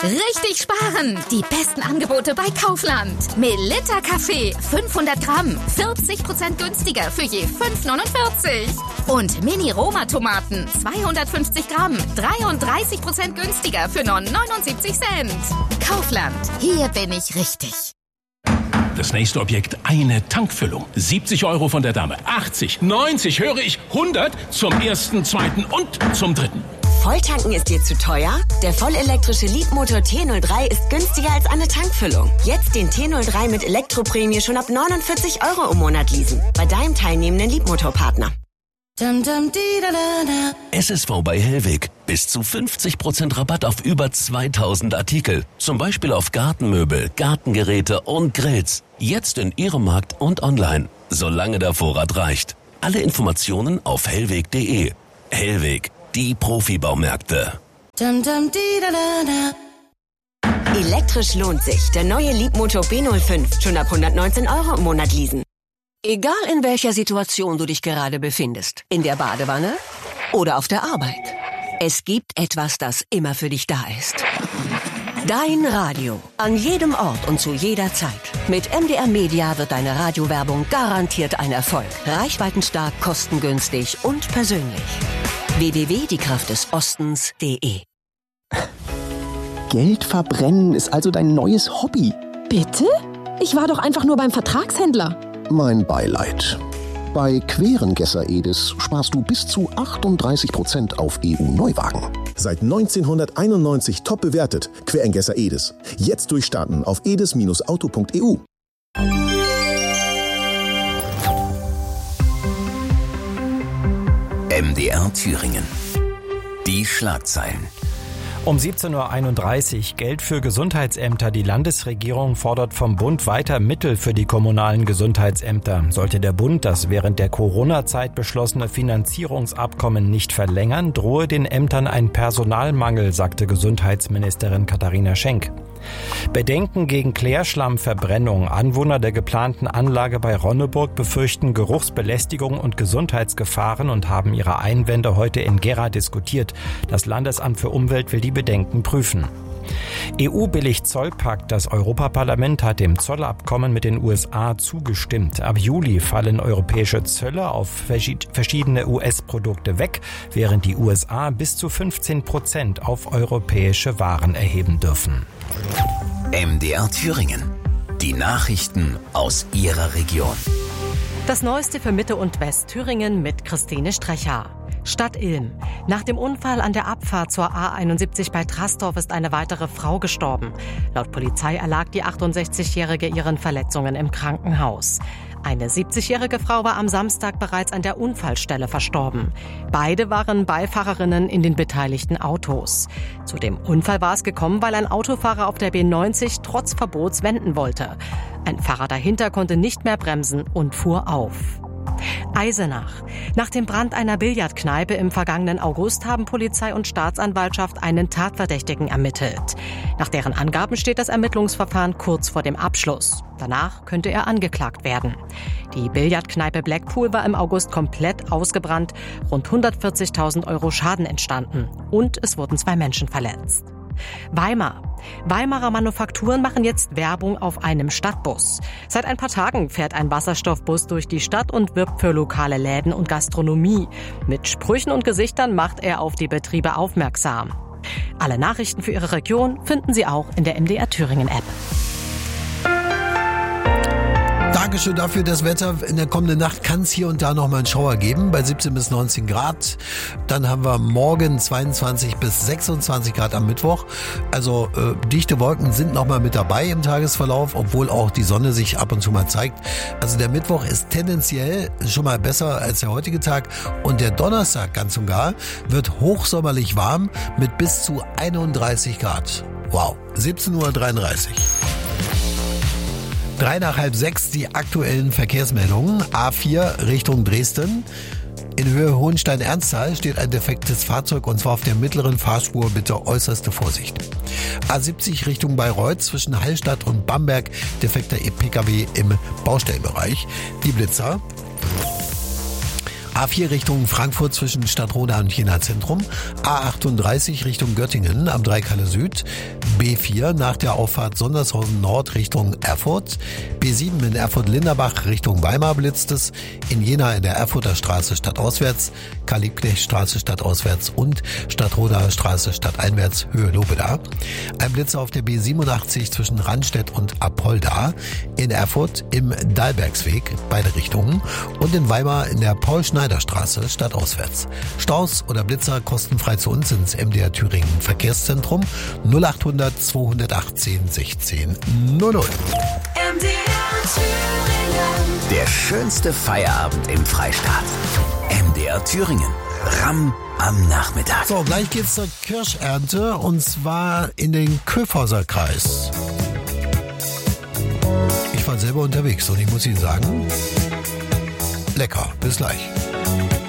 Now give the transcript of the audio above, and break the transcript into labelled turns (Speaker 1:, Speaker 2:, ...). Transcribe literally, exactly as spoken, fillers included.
Speaker 1: Richtig sparen! Die besten Angebote bei Kaufland. Melitta Kaffee, fünfhundert Gramm, vierzig Prozent günstiger für je fünf neunundvierzig. Und Mini-Roma-Tomaten, zweihundertfünfzig Gramm, dreiunddreißig Prozent günstiger für nur neunundsiebzig Cent. Kaufland, hier bin ich richtig.
Speaker 2: Das nächste Objekt, eine Tankfüllung. siebzig Euro von der Dame, achtzig, neunzig, höre ich, hundert zum ersten, zweiten und zum dritten.
Speaker 3: Volltanken ist dir zu teuer? Der vollelektrische Leapmotor T null drei ist günstiger als eine Tankfüllung. Jetzt den T null drei mit Elektroprämie schon ab neunundvierzig Euro im Monat leasen. Bei deinem teilnehmenden Leapmotor-Partner.
Speaker 4: S S V bei Hellweg. Bis zu fünfzig Prozent Rabatt auf über zweitausend Artikel. Zum Beispiel auf Gartenmöbel, Gartengeräte und Grills. Jetzt in Ihrem Markt und online. Solange der Vorrat reicht. Alle Informationen auf hellweg punkt de. Hellweg, die Profibaumärkte.
Speaker 3: Elektrisch lohnt sich. Der neue Leapmotor B null fünf. Schon ab hundertneunzehn Euro im Monat leasen.
Speaker 5: Egal in welcher Situation du dich gerade befindest, in der Badewanne oder auf der Arbeit, es gibt etwas, das immer für dich da ist. Dein Radio. An jedem Ort und zu jeder Zeit. Mit M D R Media wird deine Radiowerbung garantiert ein Erfolg. Reichweitenstark, kostengünstig und persönlich. w w w punkt die kraft des ostens punkt de.
Speaker 6: Geld verbrennen ist also dein neues Hobby.
Speaker 7: Bitte? Ich war doch einfach nur beim Vertragshändler.
Speaker 6: Mein Beileid. Bei Querengesser Edis sparst du bis zu achtunddreißig Prozent auf E U-Neuwagen.
Speaker 8: Seit neunzehnhunderteinundneunzig top bewertet. Querengesser Edis. Jetzt durchstarten auf edis Auto punkt e u.
Speaker 4: M D R Thüringen. Die Schlagzeilen.
Speaker 9: Um siebzehn Uhr einunddreißig Geld für Gesundheitsämter. Die Landesregierung fordert vom Bund weiter Mittel für die kommunalen Gesundheitsämter. Sollte der Bund das während der Corona-Zeit beschlossene Finanzierungsabkommen nicht verlängern, drohe den Ämtern ein Personalmangel, sagte Gesundheitsministerin Katharina Schenk. Bedenken gegen Klärschlammverbrennung. Anwohner der geplanten Anlage bei Ronneburg befürchten Geruchsbelästigung und Gesundheitsgefahren und haben ihre Einwände heute in Gera diskutiert. Das Landesamt für Umwelt will die Bedenken prüfen. E U billigt Zollpakt. Das Europaparlament hat dem Zollabkommen mit den U S A zugestimmt. Ab Juli fallen europäische Zölle auf verschiedene U S-Produkte weg, während die U S A bis zu fünfzehn Prozent auf europäische Waren erheben dürfen.
Speaker 4: M D R Thüringen. Die Nachrichten aus Ihrer Region.
Speaker 10: Das Neueste für Mitte und Westthüringen mit Christine Strecher. Stadt Ilm. Nach dem Unfall an der Abfahrt zur A einundsiebzig bei Trastorf ist eine weitere Frau gestorben. Laut Polizei erlag die achtundsechzigjährige ihren Verletzungen im Krankenhaus. Eine siebzigjährige Frau war am Samstag bereits an der Unfallstelle verstorben. Beide waren Beifahrerinnen in den beteiligten Autos. Zu dem Unfall war es gekommen, weil ein Autofahrer auf der B neunzig trotz Verbots wenden wollte. Ein Fahrer dahinter konnte nicht mehr bremsen und fuhr auf. Eisenach. Nach dem Brand einer Billardkneipe im vergangenen August haben Polizei und Staatsanwaltschaft einen Tatverdächtigen ermittelt. Nach deren Angaben steht das Ermittlungsverfahren kurz vor dem Abschluss. Danach könnte er angeklagt werden. Die Billardkneipe Blackpool war im August komplett ausgebrannt, rund hundertvierzigtausend Euro Schaden entstanden und es wurden zwei Menschen verletzt. Weimar. Weimarer Manufakturen machen jetzt Werbung auf einem Stadtbus. Seit ein paar Tagen fährt ein Wasserstoffbus durch die Stadt und wirbt für lokale Läden und Gastronomie. Mit Sprüchen und Gesichtern macht er auf die Betriebe aufmerksam. Alle Nachrichten für Ihre Region finden Sie auch in der M D R Thüringen App.
Speaker 11: Dankeschön dafür. Das Wetter in der kommenden Nacht kann es hier und da noch mal einen Schauer geben, bei siebzehn bis neunzehn Grad. Dann haben wir morgen zweiundzwanzig bis sechsundzwanzig Grad am Mittwoch. Also äh, dichte Wolken sind noch mal mit dabei im Tagesverlauf, obwohl auch die Sonne sich ab und zu mal zeigt. Also der Mittwoch ist tendenziell schon mal besser als der heutige Tag. Und der Donnerstag ganz und gar wird hochsommerlich warm mit bis zu einunddreißig Grad. Wow, siebzehn Uhr dreiunddreißig. Drei nach halb sechs die aktuellen Verkehrsmeldungen. A vier Richtung Dresden. In Höhe Hohenstein-Ernsthal steht ein defektes Fahrzeug und zwar auf der mittleren Fahrspur. Bitte äußerste Vorsicht. A siebzig Richtung Bayreuth zwischen Hallstatt und Bamberg. Defekter P K W im Baustellenbereich. Die Blitzer. A vier Richtung Frankfurt zwischen Stadtroda und Jena Zentrum. A achtunddreißig Richtung Göttingen am Dreikalle Süd. B vier nach der Auffahrt Sondershausen Nord Richtung Erfurt. B sieben in Erfurt-Linderbach Richtung Weimar blitzt es. In Jena in der Erfurter Straße stadtauswärts, Karl-Liebknecht-Straße stadtauswärts und Stadtroda Straße stadteinwärts Höhe Lobeda. Ein Blitzer auf der B siebenundachtzig zwischen Randstedt und Apolda. In Erfurt im Dahlbergsweg, beide Richtungen. Und in Weimar in der Paul-Schneider-Straße stadtauswärts. Staus oder Blitzer kostenfrei zu uns ins M D R Thüringen Verkehrszentrum null achthundert zweihundertachtzehn sechzehn null null.
Speaker 12: M D R Thüringen.
Speaker 13: Der schönste Feierabend im Freistaat. M D R Thüringen. Ramm am Nachmittag.
Speaker 11: So, gleich geht's zur Kirschernte und zwar in den Köfhauser Kreis. Ich war selber unterwegs und ich muss Ihnen sagen, lecker. Bis gleich.